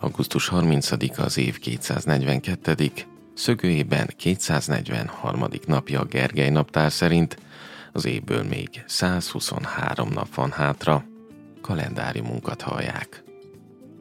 Augusztus 30-a az év 242. szögőjében 243. napja a Gergely naptár szerint, az évből még 123 nap van hátra, kalendáriumunkat hallják.